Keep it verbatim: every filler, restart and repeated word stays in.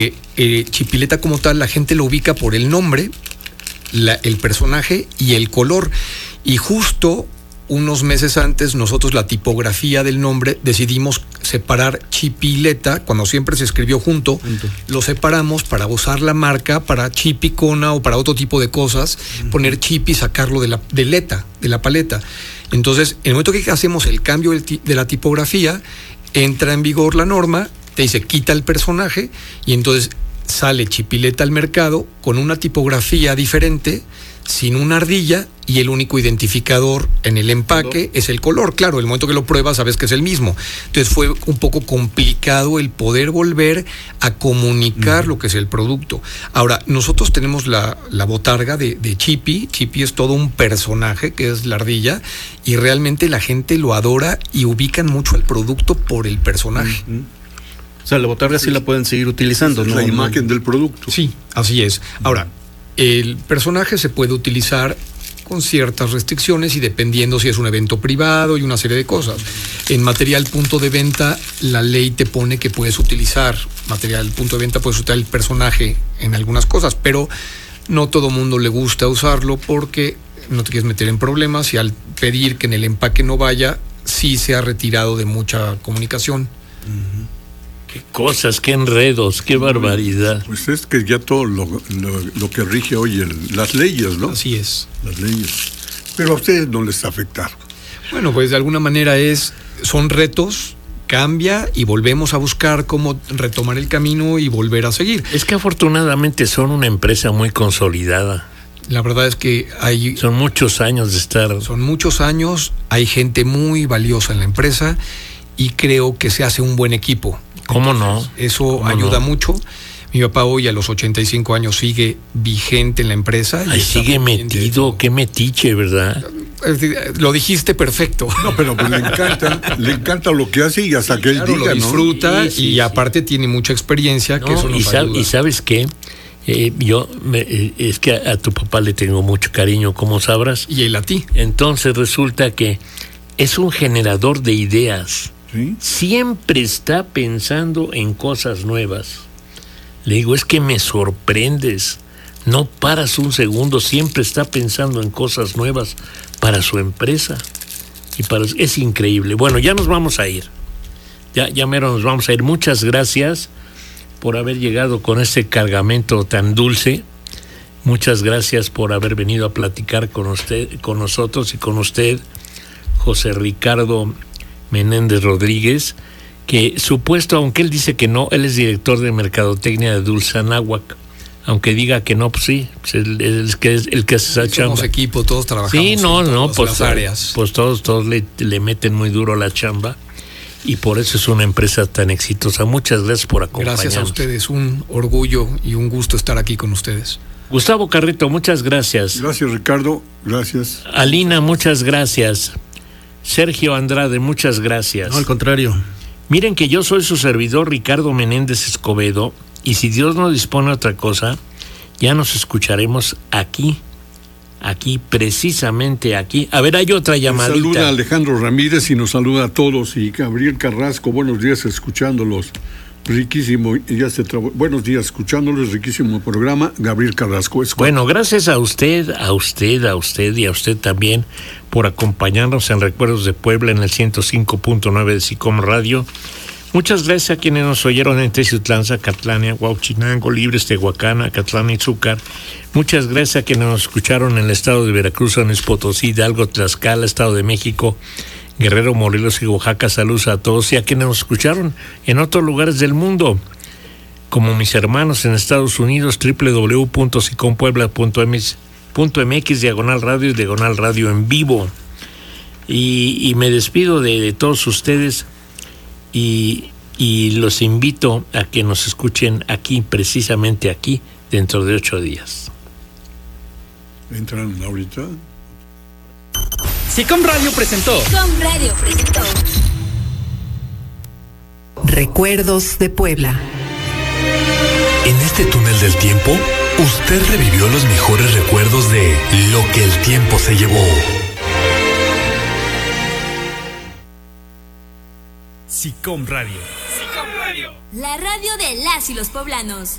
Eh, Chipileta como tal, la gente lo ubica por el nombre, la, el personaje y el color. Y justo unos meses antes, nosotros la tipografía del nombre decidimos separar Chipileta, cuando siempre se escribió junto, junto. Lo separamos para usar la marca para Chipicona o para otro tipo de cosas, uh-huh. poner chip y sacarlo de la de leta, de la paleta. Entonces, en el momento que hacemos el cambio de la tipografía, entra en vigor la norma, te dice quita el personaje y entonces sale Chipileta al mercado con una tipografía diferente, sin una ardilla, y el único identificador en el empaque ¿No? es el color. Claro, el momento que lo pruebas sabes que es el mismo. Entonces fue un poco complicado el poder volver a comunicar uh-huh. lo que es el producto. Ahora, nosotros tenemos la, la botarga de, de Chipi. Chipi es todo un personaje que es la ardilla, y realmente la gente lo adora y ubican mucho al producto por el personaje. Uh-huh. O sea, la botarga sí, sí la pueden seguir utilizando, ¿no? La imagen del producto. Sí, así es. Ahora, el personaje se puede utilizar con ciertas restricciones y dependiendo si es un evento privado y una serie de cosas. En material punto de venta, la ley te pone que puedes utilizar material punto de venta, puedes utilizar el personaje en algunas cosas, pero no todo mundo le gusta usarlo porque no te quieres meter en problemas, y al pedir que en el empaque no vaya, sí se ha retirado de mucha comunicación. Uh-huh. Qué cosas, qué enredos, qué barbaridad. Pues es que ya todo lo, lo, lo que rige hoy el, las leyes, ¿no? Así es. Las leyes. Pero a ustedes no les afecta. Bueno, pues de alguna manera es, son retos, cambia y volvemos a buscar cómo retomar el camino y volver a seguir. Es que afortunadamente son una empresa muy consolidada. La verdad es que hay... Son muchos años de estar... Son muchos años, hay gente muy valiosa en la empresa y creo que se hace un buen equipo. ¿Cómo no? Eso ¿Cómo ayuda no? mucho. Mi papá hoy a los ochenta y cinco años sigue vigente en la empresa. Ay, sigue metido, qué metiche, ¿verdad? Lo dijiste perfecto. No, pero pues le encanta, le encanta lo que hace y hasta sí, que él claro, diga, lo disfruta, ¿no? Sí, sí, y sí. aparte tiene mucha experiencia, no, que eso nos y, sab- ayuda. y sabes qué, eh, yo me, es que a, a tu papá le tengo mucho cariño, como sabrás. Y él a ti. Entonces resulta que es un generador de ideas. ¿Sí? Siempre está pensando en cosas nuevas. Le digo, es que me sorprendes. No paras un segundo, siempre está pensando en cosas nuevas para su empresa. Y para, es increíble. Bueno, ya nos vamos a ir. Ya, ya mero nos vamos a ir. Muchas gracias por haber llegado con este cargamento tan dulce. Muchas gracias por haber venido a platicar con usted, con nosotros y con usted, José Ricardo Menéndez Rodríguez, que supuesto, aunque él dice que no, él es director de mercadotecnia de Dulce Anáhuac. Aunque diga que no, pues sí, pues él, él es que es el que hace esa Somos chamba. Somos equipo, todos trabajamos. Sí, no, en no, pues, las áreas. Pues todos, todos le, le meten muy duro la chamba y por eso es una empresa tan exitosa. Muchas gracias por acompañarnos. Gracias a ustedes, un orgullo y un gusto estar aquí con ustedes. Gustavo Carreto, muchas gracias. Gracias, Ricardo, gracias. Alina, muchas gracias. Sergio Andrade, muchas gracias. No, al contrario. Miren que yo soy su servidor, Ricardo Menéndez Escobedo, y si Dios no dispone otra cosa, ya nos escucharemos aquí, aquí, precisamente aquí. A ver, hay otra llamadita. Nos saluda Alejandro Ramírez y nos saluda a todos, y Gabriel Carrasco, buenos días escuchándolos. Riquísimo, ya se trabó. Buenos días, escuchándoles, riquísimo programa, Gabriel Carrasco. Es bueno, gracias a usted, a usted, a usted y a usted también por acompañarnos en Recuerdos de Puebla en el ciento cinco punto nueve de SICOM Radio. Muchas gracias a quienes nos oyeron en Teciutlán, Zacatlán, Huauchinango, Libres, Tehuacán, Acatlán y Zúcar. Muchas gracias a quienes nos escucharon en el estado de Veracruz, San Luis Potosí, Hidalgo, Tlaxcala, Estado de México, Guerrero, Morelos y Oaxaca. Saludos a todos y a quienes nos escucharon en otros lugares del mundo, como mis hermanos en Estados Unidos, doble u doble u doble u punto sicompuebla punto m x, diagonal radio y diagonal radio en vivo. Y, y me despido de, de todos ustedes y, y los invito a que nos escuchen aquí, precisamente aquí, dentro de ocho días. ¿Entran ahorita? SICOM Radio presentó. SICOM Radio presentó. Recuerdos de Puebla. En este túnel del tiempo, usted revivió los mejores recuerdos de lo que el tiempo se llevó. SICOM Radio. SICOM Radio. La radio de las y los poblanos.